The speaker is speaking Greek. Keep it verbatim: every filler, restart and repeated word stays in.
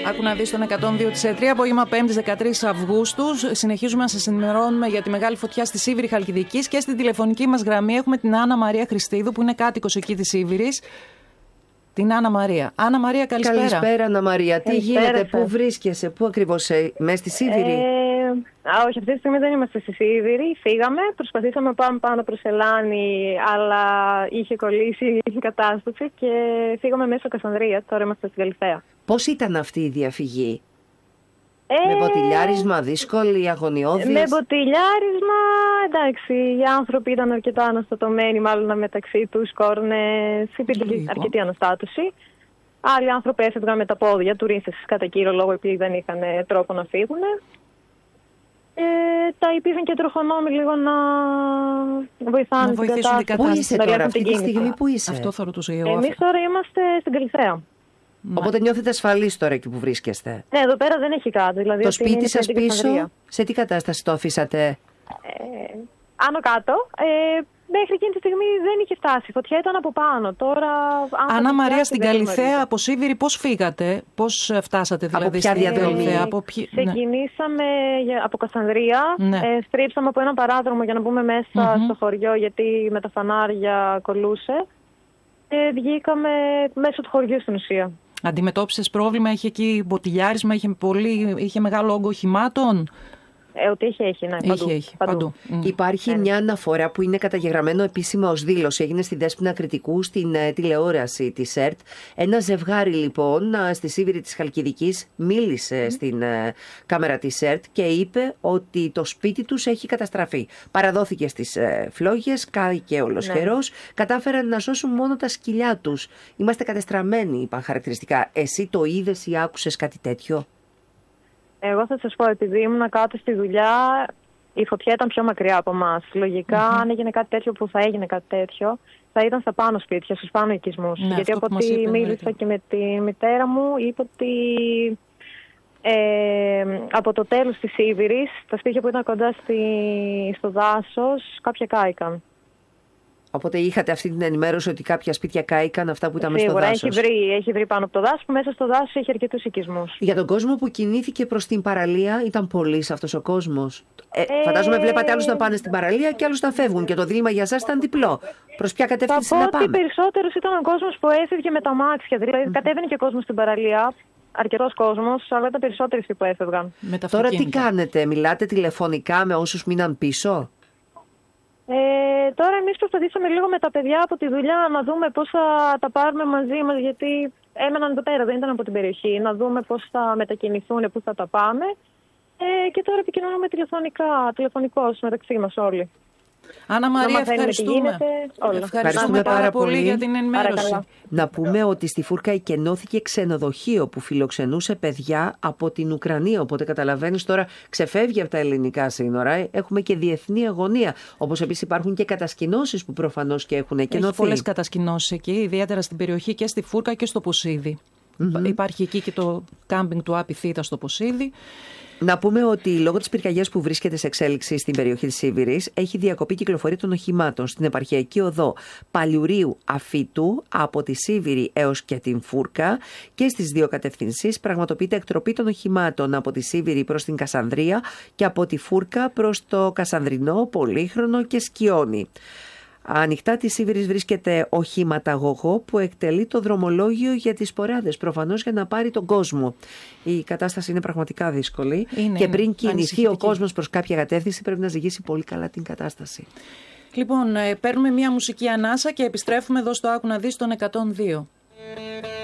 Άκου να δεις τον εκατόν δύο της ΕΤΡΙ, απόγευμα πέμπτη δεκατρείς Αυγούστου. Συνεχίζουμε να σας ενημερώνουμε για τη μεγάλη φωτιά στη Σίβηρη Χαλκιδικής και στην τηλεφωνική μας γραμμή έχουμε την Άννα Μαρία Χριστίδου, που είναι κάτοικος εκεί της Σίβηρης. Την Άννα Μαρία. Άννα Μαρία, καλησπέρα. Καλησπέρα, Άννα Μαρία. Τι Καλησπέρα, γίνεται, σας. πού βρίσκεσαι, πού ακριβώς, μέσα στη Σίβηρη? Ε, α, όχι, αυτή τη στιγμή δεν είμαστε στη Σίβηρη. Φύγαμε, προσπαθήσαμε να πάμε πάνω προς Ελλάνη, αλλά είχε κολλήσει η κατάσταση και φύγαμε μέσω Κασανδρίας. Τώρα είμαστε στην Καλυθέα. Πώς ήταν αυτή η διαφυγή? Ε, Με μποτιλιάρισμα, δύσκολη, αγωνιώδης? Με μποτιλιάρισμα, εντάξει, οι άνθρωποι ήταν αρκετά αναστατωμένοι, μάλλον μεταξύ τους, κόρνες, υπήρχε Λίγο. αρκετή αναστάτωση. Άλλοι άνθρωποι έφευγαν με τα πόδια, τουρίστες κατά κύριο λόγο, επειδή δεν είχαν τρόπο να φύγουν. Ε, τα υπήρχαν και τροχονόμοι λίγο να βοηθάνε Να βοηθήσουν την κατάσταση. κατάσταση. Πού είσαι να τώρα, λύσουν αυτή την τη κίνηση. στιγμή, πού είσαι? Αυτό θα ρωτούσα εγώ. Εμείς τώρα είμαστε στην Καλυθέα. Οπότε νιώθετε ασφαλείς τώρα εκεί που βρίσκεστε? Ναι, εδώ πέρα δεν έχει κάτι. Δηλαδή Το αυτή είναι σπίτι σας στην πίσω, Κασανδρία. σε τι κατάσταση το αφήσατε? Ε, άνω κάτω. Ε, μέχρι εκείνη τη στιγμή δεν είχε φτάσει. Η φωτιά ήταν από πάνω. Τώρα, αν Άννα θα Μαρία, φτάσει, στην δεν Καλυθέα γνωρίζω. από Σίβηρη πώς φύγατε, πώς φτάσατε δηλαδή ποια στην διαδρομή? Καλυθέα? Από ποιο... ναι. Ξεκινήσαμε για- από Κασανδρία, Ναι. ε, στρίψαμε από ένα παράδρομο για να μπούμε μέσα Μμμ. στο χωριό, γιατί με τα φανάρια κολούσε. Και βγήκαμε μέσω του χωριού στην ουσία. Αντιμετώπισες πρόβλημα, είχε εκεί μποτιλιάρισμα, είχε, πολύ, είχε μεγάλο όγκο οχημάτων? Ε, ότι έχει, έχει, ναι, παντού. Είχε, είχε, παντού. Μμ. Υπάρχει Ναι. μια αναφορά που είναι καταγεγραμμένο επίσημα ως δήλωση. Έγινε στη Δέσποινα Κρητικού, στην ε, τηλεόραση της ΕΡΤ. Ένα ζευγάρι λοιπόν α, στη Σίβηρη της Χαλκιδικής μίλησε στην ε, κάμερα της ΕΡΤ και είπε ότι το σπίτι τους έχει καταστραφεί. Παραδόθηκε στις ε, φλόγες, κάηκε ολοσχερός. Κατάφεραν να σώσουν μόνο τα σκυλιά τους. Είμαστε κατεστραμμένοι, είπαν χαρακτηριστικά. Εσύ το είδες ή άκουσες κάτι τέτοιο? Εγώ θα σας πω, επειδή ήμουν κάτω στη δουλειά, η φωτιά ήταν πιο μακριά από εμάς. Λογικά, αν έγινε κάτι τέτοιο, που θα έγινε κάτι τέτοιο, θα ήταν στα πάνω σπίτια, στους πάνω οικισμούς. Ναι, Γιατί αυτό από που μας ό,τι είπε μίλησα νωρίτερα. και με τη μητέρα μου, είπε ότι ε, από το τέλος της Σίβηρης, τα σπίτια που ήταν κοντά στη, στο δάσος, κάποια κάηκαν. Οπότε είχατε αυτή την ενημέρωση ότι κάποια σπίτια κάηκαν, αυτά που ήταν μέσα στο Σίγουρα, δάσος. έχει βρει, έχει βρει πάνω από το δάσο, που μέσα στο δάσο έχει αρκετούς οικισμούς. Για τον κόσμο που κινήθηκε προς την παραλία, ήταν πολύς αυτός ο κόσμος? Ε, Ε, φαντάζομαι βλέπατε άλλους να πάνε στην παραλία και άλλους να φεύγουν. Και το δίλημμα για εσάς ήταν διπλό. Προς ποια Θα κατεύθυνση πω να ότι πάμε? περισσότερος ήταν ο κόσμος που έφευγε με τα μάξια. Δηλαδή, κατέβαινε και κόσμος στην παραλία. Αρκετός κόσμος, αλλά ήταν περισσότεροι αυτοί που έφευγαν. Με τα Τώρα τι αυτοκίνητα. κάνετε, μιλάτε τηλεφωνικά με όσους μείναν πίσω? Ε, τώρα εμείς προσπαθήσαμε λίγο με τα παιδιά από τη δουλειά να δούμε πώς θα τα πάρουμε μαζί μας, γιατί έμεναν εδώ πέρα, δεν ήταν από την περιοχή. Να δούμε πώς θα μετακινηθούν, πού θα τα πάμε. Ε, και τώρα επικοινωνούμε τηλεφωνικά, τηλεφωνικώς μεταξύ μας όλοι. Άννα Μαρία, μαθαίνουμε τι ευχαριστούμε. γίνεται, όλα. Ευχαριστούμε πάρα, πάρα πολύ πολύ για την ενημέρωση. Παρακαλώ. Να πούμε ότι στη Φούρκα εκενώθηκε ξενοδοχείο που φιλοξενούσε παιδιά από την Ουκρανία. Οπότε καταλαβαίνεις τώρα, ξεφεύγει από τα ελληνικά σύνορα. Έχουμε και διεθνή αγωνία. Όπως επίσης υπάρχουν και κατασκηνώσεις που προφανώς και έχουν εκενωθεί. Έχει πολλές κατασκηνώσεις εκεί, ιδιαίτερα στην περιοχή και στη Φούρκα και στο Ποσίδι. Mm-hmm. Υπάρχει εκεί και το κάμπινγκ του Άπη Θήτα στο Ποσίδι. Να πούμε ότι λόγω της πυρκαγιάς που βρίσκεται σε εξέλιξη στην περιοχή της Σίβηρης, έχει διακοπεί κυκλοφορία των οχημάτων στην επαρχιακή οδό Παλιουρίου Αφήτου από τη Σίβηρη έως και την Φούρκα, και στις δύο κατευθυνσίες πραγματοποιείται εκτροπή των οχημάτων από τη Σίβηρη προς την Κασανδρία και από τη Φούρκα προς το Κασανδρινό, Πολύχρονο και Σκιόνι. Ανοιχτά της Σίβηρης βρίσκεται οχήματαγωγό που εκτελεί το δρομολόγιο για τις ποράδες, προφανώς για να πάρει τον κόσμο. Η κατάσταση είναι πραγματικά δύσκολη Είναι, και πριν είναι. κινηθεί ο Ανησυχητική. κόσμος προς κάποια κατεύθυνση πρέπει να ζυγίσει πολύ καλά την κατάσταση. Λοιπόν, ε, παίρνουμε μια μουσική ανάσα και επιστρέφουμε εδώ στο Άκου να δεις τον εκατόν δύο.